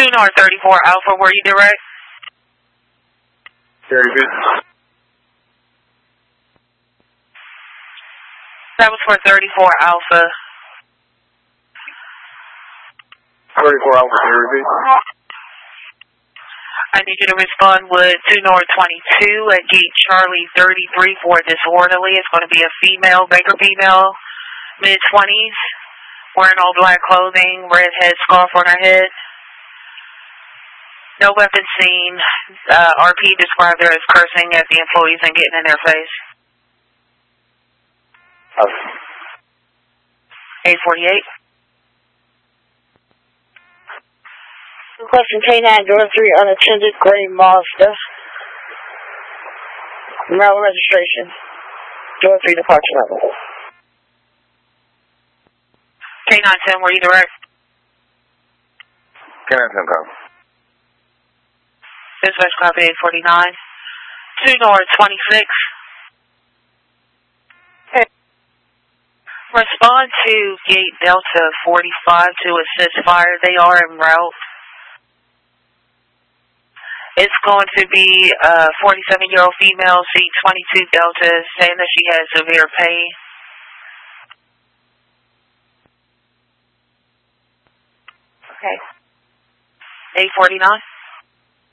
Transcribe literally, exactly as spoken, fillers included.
two North thirty-four Alpha, were you direct? Very good. That was for thirty-four Alpha. thirty-four Alpha, can you repeat? I need you to respond with two North twenty-two at gate Charlie thirty-three for disorderly. It's going to be a female, Baker female, mid twenties, wearing all black clothing, red head scarf on her head. No weapon seen. Uh, R P described her as cursing at the employees and getting in their face. Okay. eight forty-eight. Question K nine, door three, unattended, gray Mazda. Maryland registration. Door three, departure level. K nine ten, were you direct? K nine ten, copy. Dispatch copy eight forty-nine. two North twenty-six. Respond to gate Delta forty-five to assist fire. They are en route. It's going to be a forty-seven-year-old female, seat twenty-two Delta, saying that she has severe pain. Okay. eight forty-nine.